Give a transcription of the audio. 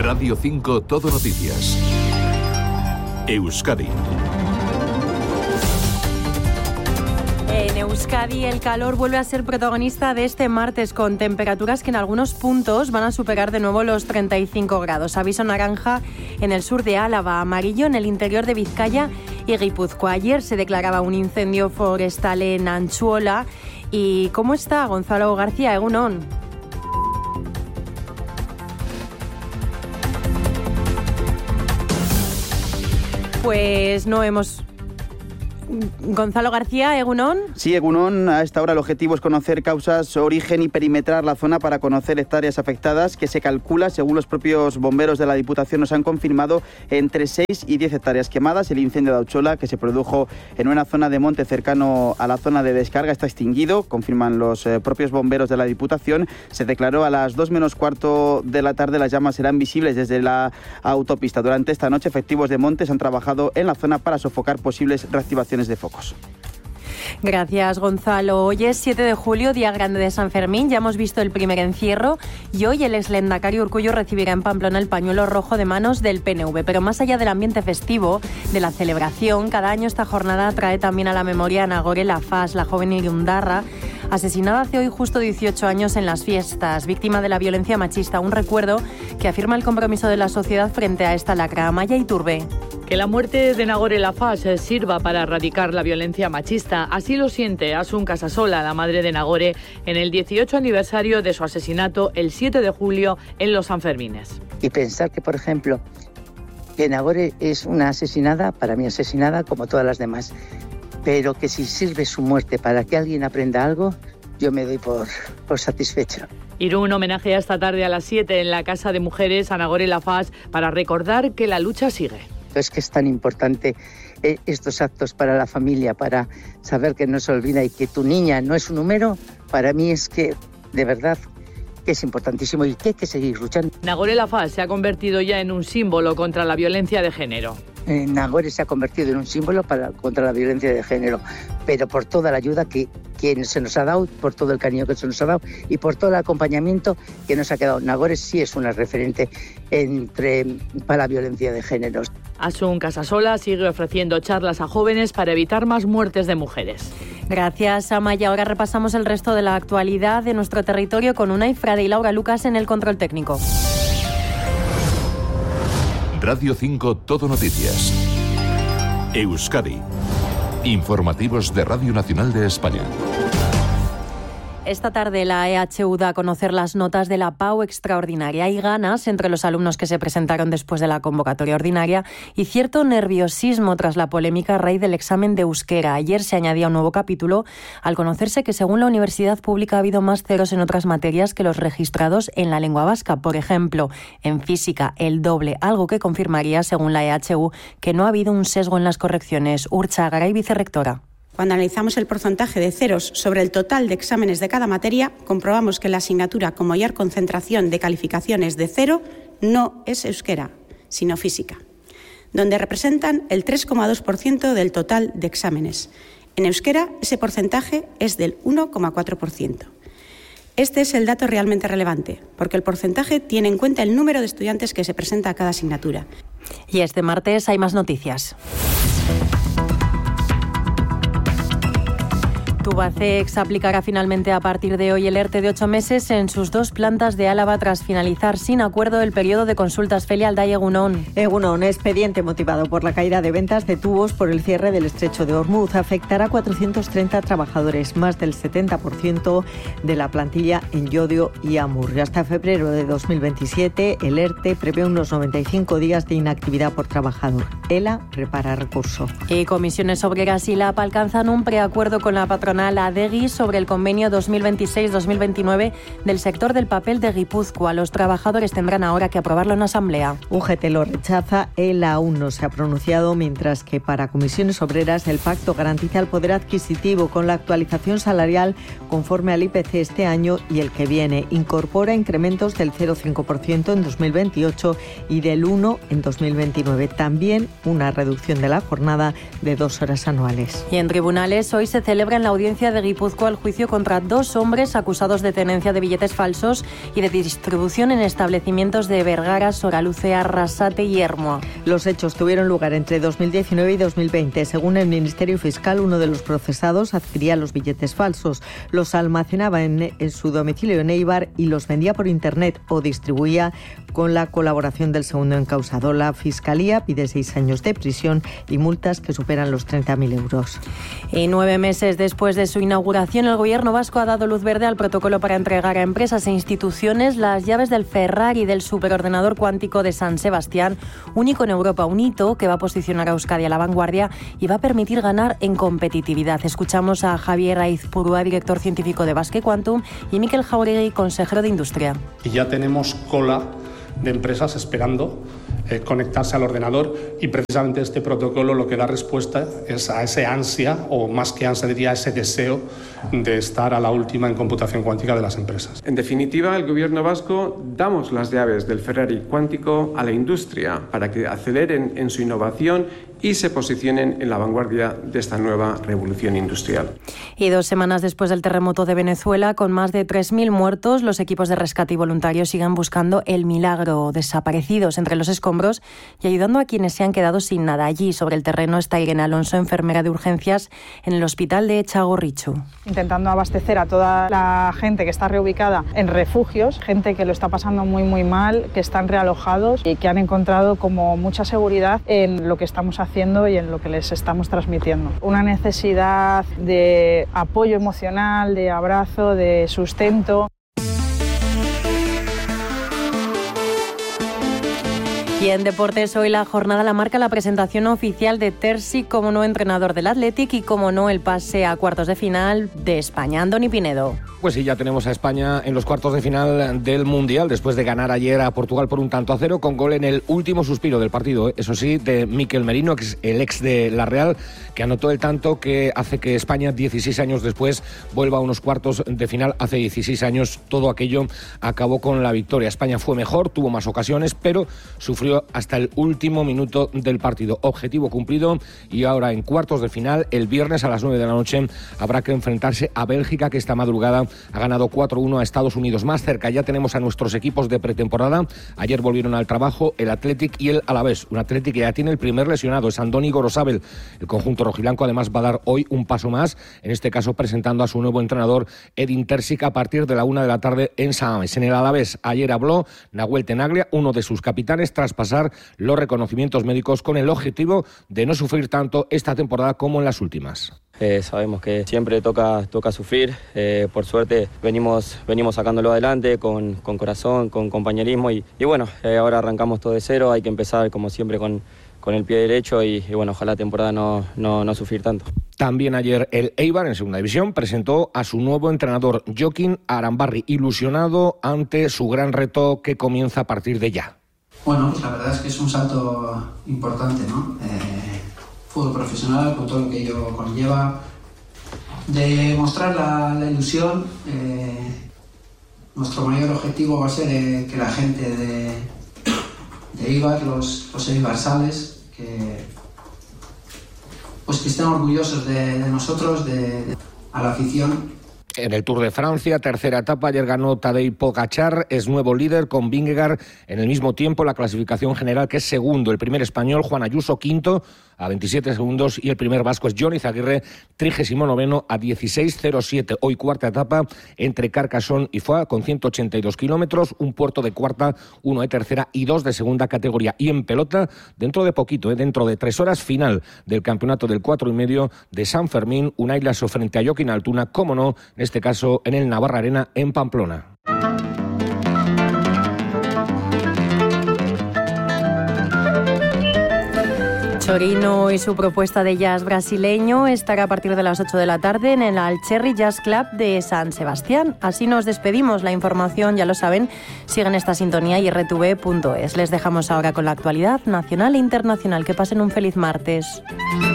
Radio 5 Todo Noticias. Euskadi. En Euskadi el calor vuelve a ser protagonista de este martes, con temperaturas que en algunos puntos van a superar de nuevo los 35 grados. Aviso naranja en el sur de Álava, amarillo en el interior de Vizcaya y Guipúzcoa. Ayer se declaraba un incendio forestal en Antzuola. ¿Y cómo está Gonzalo García, Egunon? Pues no hemos... Gonzalo García, Egunon. Sí, Egunon. A esta hora el objetivo es conocer causas, origen y perimetrar la zona para conocer hectáreas afectadas, que se calcula, según los propios bomberos de la Diputación nos han confirmado, entre 6 y 10 hectáreas quemadas. El incendio de Antzuola, que se produjo en una zona de monte cercano a la zona de descarga, está extinguido, confirman los propios bomberos de la Diputación. Se declaró a las 2 menos cuarto de la tarde. Las llamas serán visibles desde la autopista. Durante esta noche, efectivos de Montes han trabajado en la zona para sofocar posibles reactivaciones de focos. Gracias, Gonzalo. Hoy es 7 de julio, día grande de San Fermín. Ya hemos visto el primer encierro y hoy el exlehendakari Urkullu recibirá en Pamplona el pañuelo rojo de manos del PNV. Pero más allá del ambiente festivo, de la celebración, cada año esta jornada trae también a la memoria a Nagore Laffas, la joven irundarra, asesinada hace hoy justo 18 años en las fiestas, víctima de la violencia machista. Un recuerdo que afirma el compromiso de la sociedad frente a esta lacra. Amaya Iturbe. Que la muerte de Nagore Laffas sirva para erradicar la violencia machista. Así lo siente Asun Casasola, la madre de Nagore, en el 18 aniversario de su asesinato el 7 de julio en los Sanfermines. Y pensar que, por ejemplo, que Nagore es una asesinada, para mí asesinada como todas las demás, pero que si sirve su muerte para que alguien aprenda algo, yo me doy por satisfecha. Irún homenajea esta tarde a las 7 en la Casa de Mujeres a Nagore Laffas para recordar que la lucha sigue. Es que es tan importante estos actos para la familia, para saber que no se olvida y que tu niña no es un número. Para mí es que, de verdad, que es importantísimo y que hay que seguir luchando. Nagore Laffas se ha convertido ya en un símbolo contra la violencia de género. Nagore se ha convertido en un símbolo contra la violencia de género, pero por toda la ayuda que se nos ha dado, por todo el cariño que se nos ha dado y por todo el acompañamiento que nos ha quedado. Nagore sí es una referente para la violencia de género. Asun Casasola sigue ofreciendo charlas a jóvenes para evitar más muertes de mujeres. Gracias, Amaya. Ahora repasamos el resto de la actualidad de nuestro territorio con Unai Frade y Laura Lucas en el control técnico. Radio 5 Todo Noticias. Euskadi. Informativos de Radio Nacional de España. Esta tarde la EHU da a conocer las notas de la PAU extraordinaria. Hay ganas entre los alumnos que se presentaron después de la convocatoria ordinaria y cierto nerviosismo tras la polémica a raíz del examen de euskera. Ayer se añadía un nuevo capítulo al conocerse que según la Universidad Pública ha habido más ceros en otras materias que los registrados en la lengua vasca. Por ejemplo, en física el doble, algo que confirmaría, según la EHU, que no ha habido un sesgo en las correcciones. Urtza Garay, vicerrectora. Cuando analizamos el porcentaje de ceros sobre el total de exámenes de cada materia, comprobamos que la asignatura con mayor concentración de calificaciones de 0 no es euskera, sino física, donde representan el 3,2% del total de exámenes. En euskera, ese porcentaje es del 1,4%. Este es el dato realmente relevante, porque el porcentaje tiene en cuenta el número de estudiantes que se presenta a cada asignatura. Y este martes hay más noticias. Tubacex aplicará finalmente a partir de hoy el ERTE de 8 meses en sus 2 plantas de Álava tras finalizar sin acuerdo el periodo de consultas. Felia Alday, Egunon. Egunon, expediente motivado por la caída de ventas de tubos por el cierre del estrecho de Ormuz. Afectará a 430 trabajadores, más del 70% de la plantilla en Llodio y Amurrio. Hasta febrero de 2027, el ERTE prevé unos 95 días de inactividad por trabajador. ELA prepara recurso. Y Comisiones Obreras y LAP alcanzan un preacuerdo con la patronal ADEGI sobre el convenio 2026-2029 del sector del papel de Guipúzcoa. Los trabajadores tendrán ahora que aprobarlo en asamblea. UGT lo rechaza, él aún no se ha pronunciado, mientras que para Comisiones Obreras el pacto garantiza el poder adquisitivo con la actualización salarial conforme al IPC este año y el que viene. Incorpora incrementos del 0,5% en 2028 y del 1% en 2029. También una reducción de la jornada de 2 horas anuales. Y en tribunales hoy se celebra en la audiencia audiencia de Guipúzcoa el juicio contra 2 hombres acusados de tenencia de billetes falsos y de distribución en establecimientos de Vergara, Soraluce, Arrasate y Ermua. Los hechos tuvieron lugar entre 2019 y 2020. Según el Ministerio Fiscal, uno de los procesados adquiría los billetes falsos, los almacenaba en su domicilio en Eibar y los vendía por Internet o distribuía con la colaboración del segundo encausado. La Fiscalía pide 6 años de prisión y multas que superan los 30.000 euros. Y 9 meses después de su inauguración, el Gobierno vasco ha dado luz verde al protocolo para entregar a empresas e instituciones las llaves del Ferrari y del superordenador cuántico de San Sebastián, único en Europa, un hito que va a posicionar a Euskadi a la vanguardia y va a permitir ganar en competitividad. Escuchamos a Javier Aizpurua, director científico de Basque Quantum, y Mikel Jauregui, consejero de Industria. Y ya tenemos cola de empresas esperando conectarse al ordenador y precisamente este protocolo lo que da respuesta es a ese ansia, o más que ansia diría ese deseo de estar a la última en computación cuántica de las empresas. En definitiva, el Gobierno vasco damos las llaves del Ferrari cuántico a la industria para que aceleren en su innovación y se posicionen en la vanguardia de esta nueva revolución industrial. Y 2 semanas después del terremoto de Venezuela, con más de 3.000 muertos, los equipos de rescate y voluntarios siguen buscando el milagro, desaparecidos entre los escombros y ayudando a quienes se han quedado sin nada. Allí, sobre el terreno, está Irene Alonso, enfermera de urgencias en el hospital de Txagorritxu. Intentando abastecer a toda la gente que está reubicada en refugios, gente que lo está pasando muy muy mal, que están realojados y que han encontrado como mucha seguridad en lo que estamos haciendo y en lo que les estamos transmitiendo. Una necesidad de apoyo emocional, de abrazo, de sustento. Y en deportes, hoy la jornada la marca la presentación oficial de Terzi como nuevo entrenador del Athletic y como no el pase a cuartos de final de España. Andoni Pinedo. Pues sí, ya tenemos a España en los cuartos de final del Mundial después de ganar ayer a Portugal por 1-0 con gol en el último suspiro del partido, eso sí, de Mikel Merino, que es el ex de la Real, que anotó el tanto que hace que España 16 años después vuelva a unos cuartos de final. Hace 16 años todo aquello acabó con la victoria. España fue mejor, tuvo más ocasiones, pero sufrió hasta el último minuto del partido. Objetivo cumplido y ahora en cuartos de final, el viernes a las 9 de la noche, habrá que enfrentarse a Bélgica, que esta madrugada ha ganado 4-1 a Estados Unidos. Más cerca ya tenemos a nuestros equipos de pretemporada. Ayer volvieron al trabajo el Athletic y el Alavés. Un Athletic que ya tiene el primer lesionado, es Andoni Gorosabel. El conjunto rojiblanco además va a dar hoy un paso más, en este caso presentando a su nuevo entrenador Edin Terzic a partir de la 1 de la tarde en San Mamés. En el Alavés ayer habló Nahuel Tenaglia, uno de sus capitanes, tras pasar los reconocimientos médicos con el objetivo de no sufrir tanto esta temporada como en las últimas. Sabemos que siempre toca sufrir, por suerte venimos sacándolo adelante con corazón, con compañerismo y bueno, ahora arrancamos todo de cero, hay que empezar como siempre con el pie derecho y bueno, ojalá la temporada no sufrir tanto. También ayer el Eibar, en segunda división, presentó a su nuevo entrenador, Jokin Arambarri, ilusionado ante su gran reto que comienza a partir de ya. Bueno, pues la verdad es que es un salto importante, ¿no? Fútbol profesional, con todo lo que ello conlleva, de mostrar la ilusión. Nuestro mayor objetivo va a ser que la gente de Eibar, los eibarsales, que estén orgullosos de nosotros, a la afición. En el Tour de Francia, tercera etapa, ayer ganó Tadej Pogačar, es nuevo líder con Vingegaard en el mismo tiempo, la clasificación general, que es segundo. El primer español, Juan Ayuso, quinto, a 27 segundos, y el primer vasco es Jon Izaguirre, 39º, a 16.07. Hoy cuarta etapa entre Carcassonne y Foix, con 182 kilómetros, un puerto de cuarta, uno de tercera y 2 de segunda categoría. Y en pelota, dentro de poquito, dentro de 3 horas, final del campeonato del 4,5 de San Fermín, Unai Laso frente a Joaquín Altuna, como no, en este caso en el Navarra Arena en Pamplona. Chorino y su propuesta de jazz brasileño estará a partir de las 8 de la tarde en el Alcherri Jazz Club de San Sebastián. Así nos despedimos. La información, ya lo saben, siguen esta sintonía y rtv.es. Les dejamos ahora con la actualidad nacional e internacional. Que pasen un feliz martes.